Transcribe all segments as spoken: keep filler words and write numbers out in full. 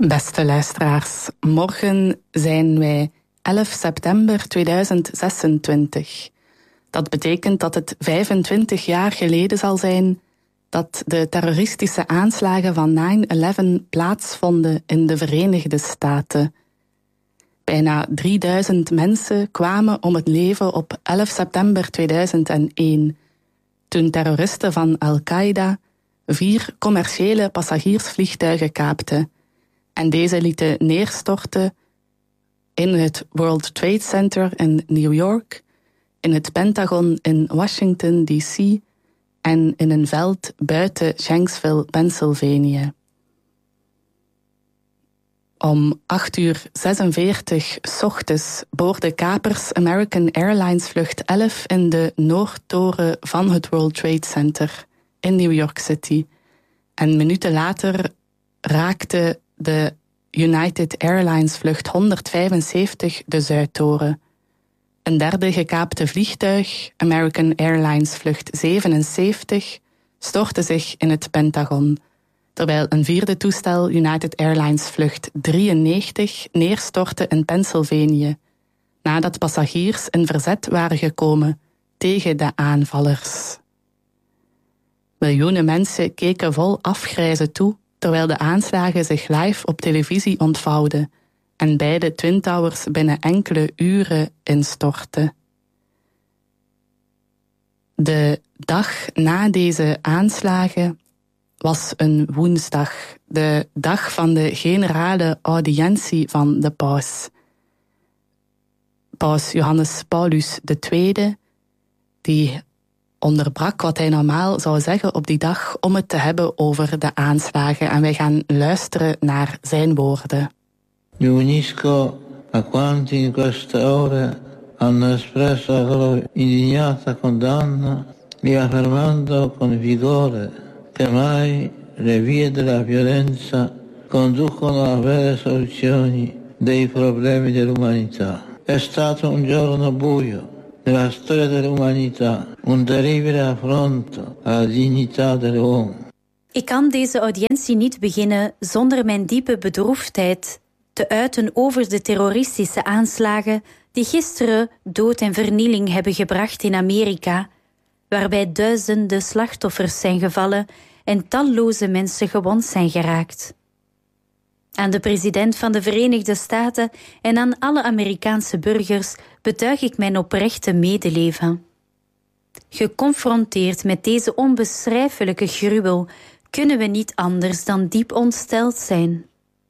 Beste luisteraars, morgen zijn wij elf september tweeduizend zesentwintig. Dat betekent dat het vijfentwintig jaar geleden zal zijn dat de terroristische aanslagen van nine eleven plaatsvonden in de Verenigde Staten. Bijna drieduizend mensen kwamen om het leven op elf september tweeduizend één, toen terroristen van Al-Qaeda vier commerciële passagiersvliegtuigen kaapten en deze lieten neerstorten in het World Trade Center in New York, in het Pentagon in Washington D C en in een veld buiten Shanksville, Pennsylvanië. Om acht uur zesenveertig 's ochtends boorden kapers American Airlines vlucht elf in de Noordtoren van het World Trade Center in New York City. En minuten later raakte de United Airlines vlucht honderdvijfenzeventig de Zuidtoren. Een derde gekaapte vliegtuig, American Airlines vlucht zevenenzeventig, stortte zich in het Pentagon, terwijl een vierde toestel, United Airlines vlucht drieënnegentig, neerstortte in Pennsylvanië, nadat passagiers in verzet waren gekomen tegen de aanvallers. Miljoenen mensen keken vol afgrijzen toe, terwijl de aanslagen zich live op televisie ontvouwden en beide Twin Towers binnen enkele uren instortten. De dag na deze aanslagen was een woensdag, de dag van de generale audiëntie van de paus. Paus Johannes Paulus de Tweede, die onderbrak wat hij normaal zou zeggen op die dag om het te hebben over de aanslagen. En wij gaan luisteren naar zijn woorden. Mi unisco a quanti in queste ore hanno espresso la loro indignata condanna, riaffermando con vigore che mai le vie della violenza conducono a vere soluzioni dei problemi dell'umanità. È stato un giorno buio nella storia dell'umanità, un terribile affronto alla dignità dell'uomo. Ik kan deze audiëntie niet beginnen zonder mijn diepe bedroefdheid te uiten over de terroristische aanslagen die gisteren dood en vernieling hebben gebracht in Amerika, waarbij duizenden slachtoffers zijn gevallen en talloze mensen gewond zijn geraakt. Aan de president van de Verenigde Staten en aan alle Amerikaanse burgers betuig ik mijn oprechte medeleven. Geconfronteerd met deze onbeschrijfelijke gruwel kunnen we niet anders dan diep ontsteld zijn.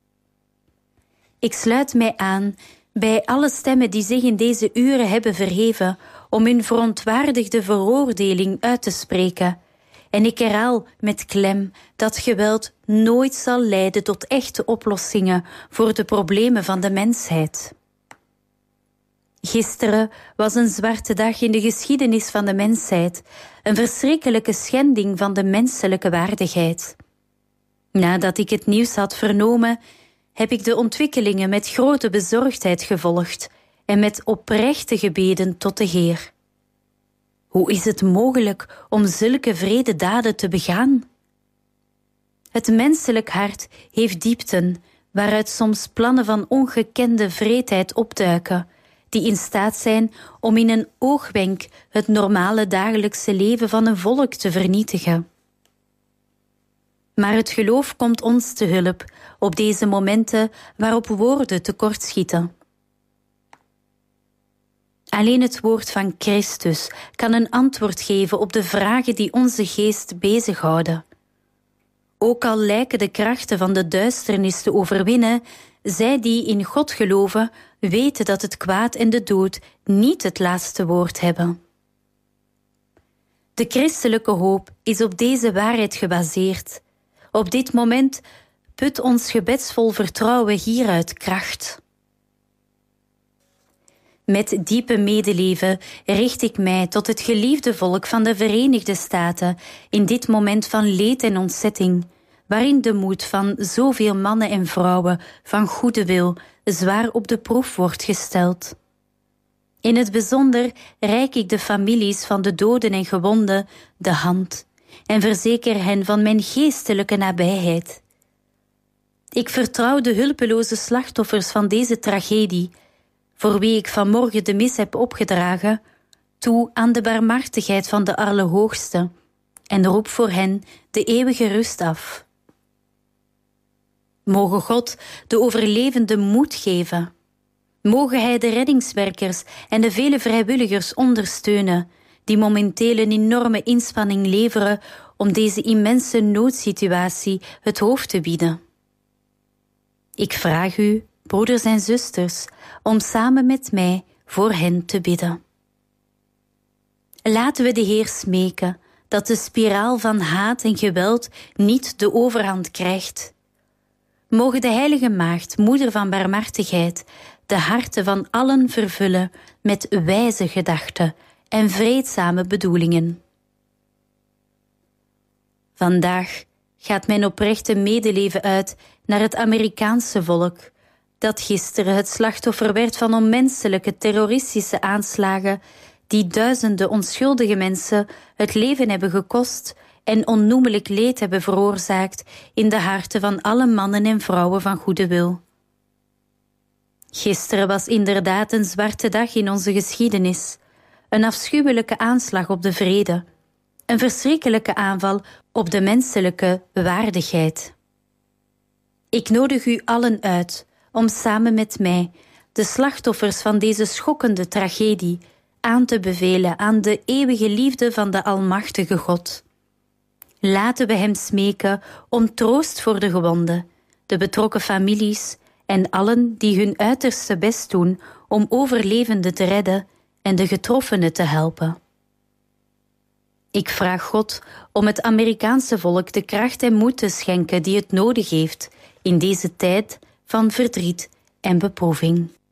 Ik sluit mij aan bij alle stemmen die zich in deze uren hebben verheven om hun verontwaardigde veroordeling uit te spreken. En ik herhaal met klem dat geweld nooit zal leiden tot echte oplossingen voor de problemen van de mensheid. Gisteren was een zwarte dag in de geschiedenis van de mensheid, een verschrikkelijke schending van de menselijke waardigheid. Nadat ik het nieuws had vernomen, heb ik de ontwikkelingen met grote bezorgdheid gevolgd en met oprechte gebeden tot de Heer. Hoe is het mogelijk om zulke wrede daden te begaan? Het menselijk hart heeft diepten, waaruit soms plannen van ongekende wreedheid opduiken, die in staat zijn om in een oogwenk het normale dagelijkse leven van een volk te vernietigen. Maar het geloof komt ons te hulp op deze momenten waarop woorden tekortschieten. Alleen het woord van Christus kan een antwoord geven op de vragen die onze geest bezighouden. Ook al lijken de krachten van de duisternis te overwinnen, zij die in God geloven, weten dat het kwaad en de dood niet het laatste woord hebben. De christelijke hoop is op deze waarheid gebaseerd. Op dit moment put ons gebedsvol vertrouwen hieruit kracht. Met diepe medeleven richt ik mij tot het geliefde volk van de Verenigde Staten in dit moment van leed en ontzetting, waarin de moed van zoveel mannen en vrouwen van goede wil zwaar op de proef wordt gesteld. In het bijzonder reik ik de families van de doden en gewonden de hand en verzeker hen van mijn geestelijke nabijheid. Ik vertrouw de hulpeloze slachtoffers van deze tragedie, voor wie ik vanmorgen de mis heb opgedragen, toe aan de barmhartigheid van de Allerhoogste en roep voor hen de eeuwige rust af. Moge God de overlevenden moed geven. Moge Hij de reddingswerkers en de vele vrijwilligers ondersteunen die momenteel een enorme inspanning leveren om deze immense noodsituatie het hoofd te bieden. Ik vraag u, broeders en zusters, om samen met mij voor hen te bidden. Laten we de Heer smeken dat de spiraal van haat en geweld niet de overhand krijgt. Moge de Heilige Maagd, Moeder van Barmhartigheid, de harten van allen vervullen met wijze gedachten en vreedzame bedoelingen. Vandaag gaat mijn oprechte medeleven uit naar het Amerikaanse volk, dat gisteren het slachtoffer werd van onmenselijke terroristische aanslagen die duizenden onschuldige mensen het leven hebben gekost en onnoemelijk leed hebben veroorzaakt in de harten van alle mannen en vrouwen van goede wil. Gisteren was inderdaad een zwarte dag in onze geschiedenis, een afschuwelijke aanslag op de vrede, een verschrikkelijke aanval op de menselijke waardigheid. Ik nodig u allen uit om samen met mij de slachtoffers van deze schokkende tragedie aan te bevelen aan de eeuwige liefde van de Almachtige God. Laten we Hem smeken om troost voor de gewonden, de betrokken families en allen die hun uiterste best doen om overlevenden te redden en de getroffenen te helpen. Ik vraag God om het Amerikaanse volk de kracht en moed te schenken die het nodig heeft in deze tijd van verdriet en beproeving.